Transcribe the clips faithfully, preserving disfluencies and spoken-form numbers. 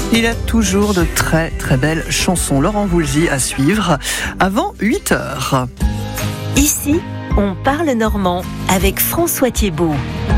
Il a toujours de très très belles chansons. Laurent Voulzy à suivre avant huit heures. Ici, on parle normand avec François Thiebaud.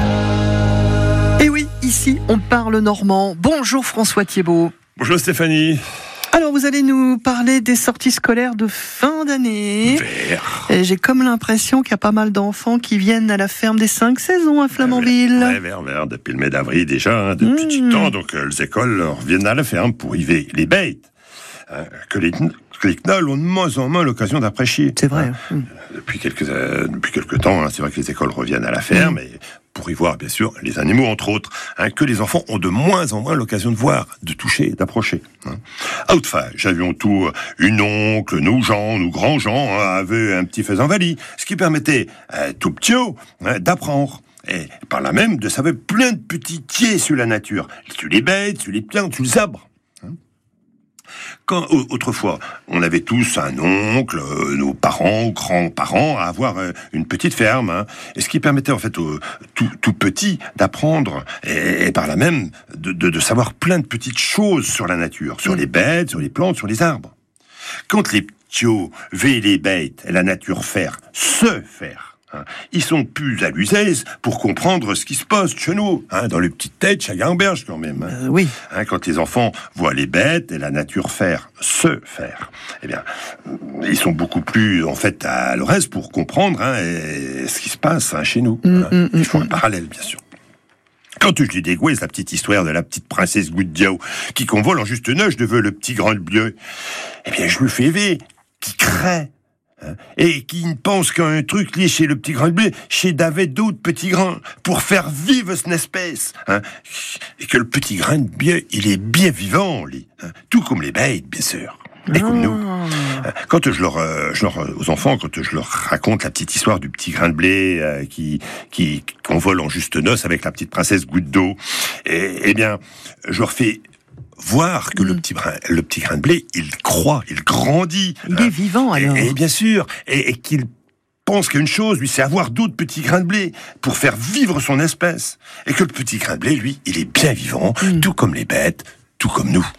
Et oui, ici, on parle normand. Bonjour François Thiebaud. Bonjour Stéphanie. Alors, vous allez nous parler des sorties scolaires de fin d'année. Vert. Et j'ai comme l'impression qu'il y a pas mal d'enfants qui viennent à la ferme des cinq saisons à Flamanville. Ouais, vert, vert, depuis le mai d'avril déjà, hein, depuis Mmh. tout temps. Donc euh, les écoles reviennent à la ferme pour y veiller les bêtes. Hein, que les que les knolls ont de moins en moins l'occasion d'apprécier. C'est vrai. Hein. Mmh. Depuis quelques euh, depuis quelques temps, hein, c'est vrai que les écoles reviennent à la ferme, mmh. et pour y voir bien sûr les animaux entre autres, hein, que les enfants ont de moins en moins l'occasion de voir, de toucher, d'approcher. Hein. Autrefois, j'avions tout une oncle, nous Jean, nous grands gens, hein, avaient un petit faisan-valis, ce qui permettait euh, tout petit hein, d'apprendre. Et par là même de savoir plein de petits tiers sur la nature, sur les bêtes, sur les plantes, sur les arbres. Quand autrefois, on avait tous un oncle, euh, nos parents, grands-parents, à avoir euh, une petite ferme, hein, et ce qui permettait en fait aux tout, tout petits d'apprendre et, et par là même de, de, de savoir plein de petites choses sur la nature, sur les bêtes, sur les plantes, sur les arbres. Quand les petits veillent les bêtes et la nature faire, se faire, hein, ils sont plus à l'usaise pour comprendre ce qui se passe chez nous, hein, dans les petites têtes, chaque gamberge quand même. Hein. Euh, oui. Hein, quand les enfants voient les bêtes et la nature faire, se faire, eh bien, ils sont beaucoup plus en fait à l'aise pour comprendre hein, et, ce qui se passe hein, chez nous. Mmh, hein. mmh, Ils font mmh. un parallèle, bien sûr. Quand je lui dégoûte la petite histoire de la petite princesse Goudiao qui convole en juste neige devant le petit grand bleu, eh bien, je lui fais rêver, qui crée. Hein, et qui ne pense qu'à un truc lié chez le petit grain de blé, chez David d'autres petits grains, pour faire vivre cette espèce. Hein, et que le petit grain de blé, il est bien vivant, lui, hein, tout comme les bêtes, bien sûr. Et comme Ah. nous. Hein, quand je leur, euh, je leur, aux enfants, quand je leur raconte la petite histoire du petit grain de blé euh, qui, qui convole en juste noces avec la petite princesse Goutte d'eau, et, eh bien, je leur fais voir que mmh. le petit brin, le petit grain de blé, il croît, il grandit. Il hein, est vivant alors. Et, et bien sûr, et, et qu'il pense qu'une chose, lui, c'est avoir d'autres petits grains de blé pour faire vivre son espèce. Et que le petit grain de blé, lui, il est bien vivant, mmh. tout comme les bêtes, tout comme nous.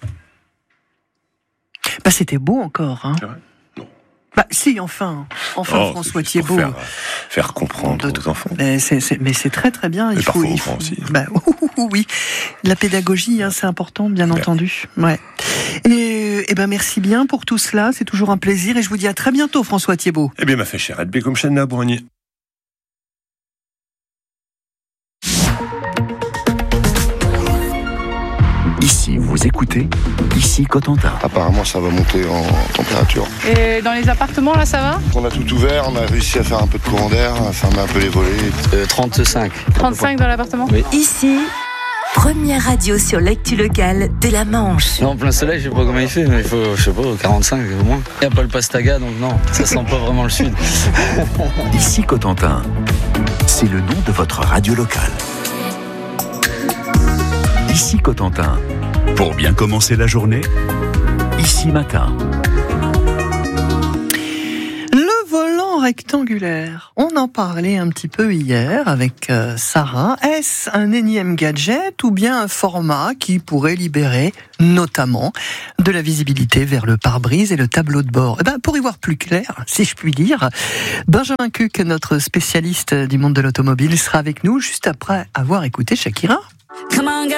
Bah, c'était beau encore, hein. C'est vrai ? Non. Bah, si, enfin, enfin, oh, François Thiebaud. Faire, faire comprendre aux enfants. Mais c'est, c'est, mais c'est très très bien. Mais il parfois faut, aux il grands faut, aussi. Bah, oui, la pédagogie, hein, c'est important, bien ouais. entendu. Ouais. Et, et ben merci bien pour tout cela. C'est toujours un plaisir et je vous dis à très bientôt, François Thiebaud. Eh bien, ma fait chère, elle comme chaîne à Brognier. Ici, vous écoutez, ici Cotentin. Apparemment, ça va monter en température. Et dans les appartements, là, ça va ? On a tout ouvert, on a réussi à faire un peu de courant d'air, à fermer un peu les volets. Euh, trente-cinq. trente-cinq dans l'appartement ? Oui. Ici, première radio sur l'actu locale de la Manche. Non, en plein soleil, je sais pas comment il fait, mais il faut, je sais pas, quarante-cinq au moins. Il n'y a pas le pastaga, donc non, ça sent pas vraiment le sud. Ici Cotentin, c'est le nom de votre radio locale. Ici Cotentin, pour bien commencer la journée, ici matin. Le volant rectangulaire, on en parlait un petit peu hier avec euh, Sarah. Est-ce un énième gadget ou bien un format qui pourrait libérer notamment de la visibilité vers le pare-brise et le tableau de bord ? Eh ben, pour y voir plus clair, si je puis dire, Benjamin Cuc, notre spécialiste du monde de l'automobile, sera avec nous juste après avoir écouté Shakira.